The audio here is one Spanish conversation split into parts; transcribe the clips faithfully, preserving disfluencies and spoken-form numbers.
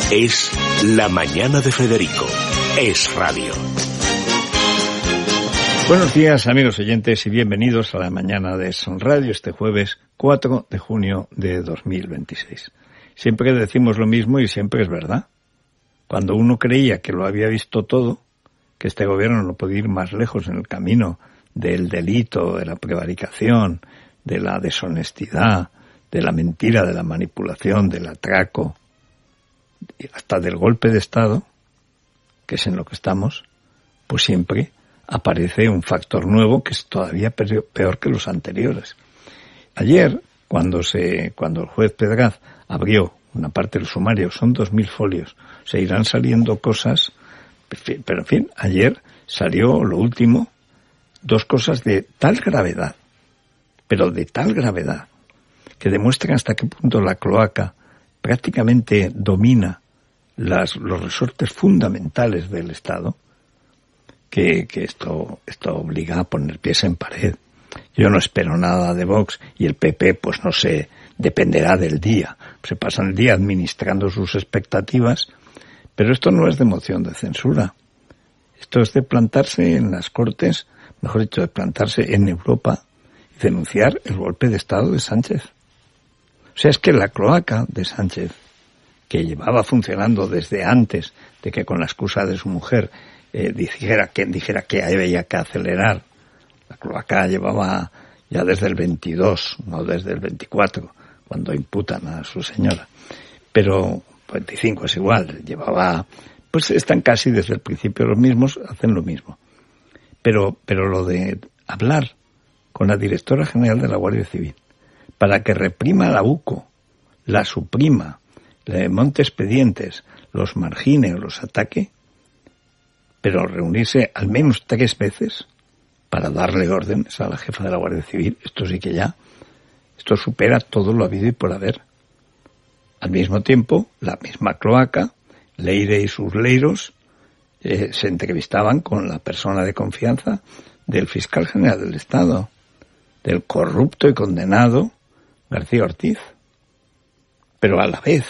Es La Mañana de Federico. Es radio. Buenos días, amigos oyentes, y bienvenidos a La Mañana de Es Radio este jueves cuatro de junio de dos mil veintiséis. Siempre decimos lo mismo y siempre es verdad. Cuando uno creía que lo había visto todo, que este gobierno no podía ir más lejos en el camino del delito, de la prevaricación, de la deshonestidad, de la mentira, de la manipulación, del atraco, hasta del golpe de Estado, que es en lo que estamos, pues siempre aparece un factor nuevo que es todavía peor que los anteriores. Ayer, cuando se, cuando el juez Pedraz abrió una parte del sumario, son dos mil folios, se irán saliendo cosas, pero en fin, ayer salió lo último, dos cosas de tal gravedad, pero de tal gravedad, que demuestran hasta qué punto la cloaca prácticamente domina las, los resortes fundamentales del Estado, que, que esto, esto obliga a poner pies en pared. Yo no espero nada de Vox y el P P, pues no sé, dependerá del día. Se pasan el día administrando sus expectativas, pero esto no es de moción de censura. Esto es de plantarse en las Cortes, mejor dicho, de plantarse en Europa y denunciar el golpe de Estado de Sánchez. O sea, es que la cloaca de Sánchez, que llevaba funcionando desde antes de que con la excusa de su mujer eh, dijera, que, dijera que había que acelerar, la cloaca llevaba ya desde el veintidós, no desde el veinticuatro, cuando imputan a su señora. Pero veinticinco es igual, llevaba, pues están casi desde el principio los mismos, hacen lo mismo. Pero, pero lo de hablar con la directora general de la Guardia Civil, para que reprima la U C O, la suprima, le monte expedientes, los margine o los ataque, pero reunirse al menos tres veces para darle órdenes a la jefa de la Guardia Civil, esto sí que ya, esto supera todo lo habido y por haber. Al mismo tiempo, la misma cloaca, Leire y sus leiros, eh, se entrevistaban con la persona de confianza del fiscal general del Estado, del corrupto y condenado García Ortiz, pero a la vez.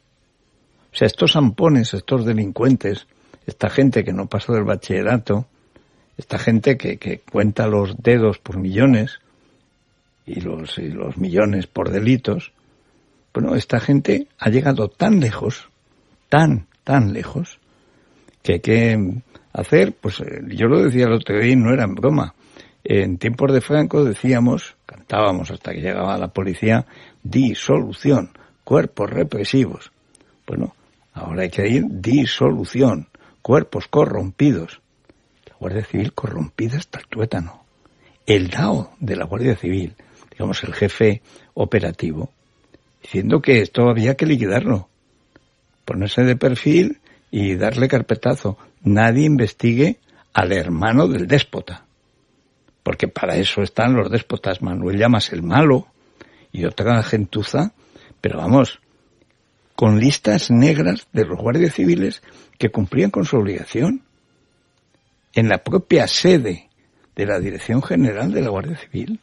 O sea, estos zampones, estos delincuentes, esta gente que no pasó del bachillerato, esta gente que, que cuenta los dedos por millones y los, y los millones por delitos, bueno, esta gente ha llegado tan lejos, tan, tan lejos, que hay que hacer, pues yo lo decía el otro día y no era en broma. En tiempos de Franco decíamos, cantábamos hasta que llegaba la policía, disolución, cuerpos represivos. Bueno, ahora hay que ir disolución, cuerpos corrompidos. La Guardia Civil corrompida hasta el tuétano. El D A O de la Guardia Civil, digamos el jefe operativo, diciendo que esto había que liquidarlo, ponerse de perfil y darle carpetazo. Nadie investigue al hermano del déspota. Porque para eso están los déspotas. Manuel Llamas el malo y otra gentuza, pero vamos, con listas negras de los guardias civiles que cumplían con su obligación en la propia sede de la Dirección General de la Guardia Civil.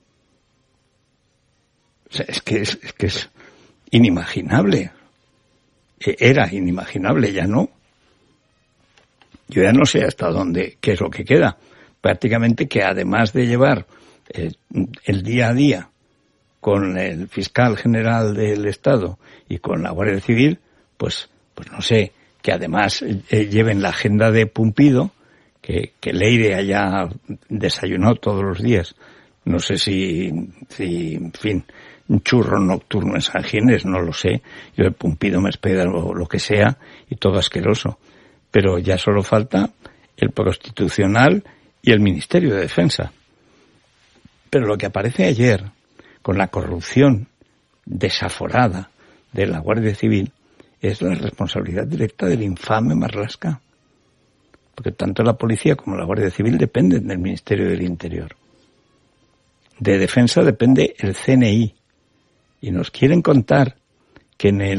O sea, es que es, es que es inimaginable. Era inimaginable, ya no. Yo ya no sé hasta dónde, qué es lo que queda. Prácticamente que además de llevar eh, el día a día con el fiscal general del Estado y con la Guardia Civil, pues, pues no sé, que además eh, lleven la agenda de Pumpido, que, que Leire haya desayunado todos los días. No sé si, si, en fin, un churro nocturno en San Ginés, no lo sé. Yo de Pumpido me espera lo, lo que sea y todo asqueroso. Pero ya solo falta el Prostitucional y el Ministerio de Defensa. Pero lo que aparece ayer, con la corrupción desaforada de la Guardia Civil, es la responsabilidad directa del infame Marlaska. Porque tanto la policía como la Guardia Civil dependen del Ministerio del Interior. De Defensa depende el C N I. Y nos quieren contar que en el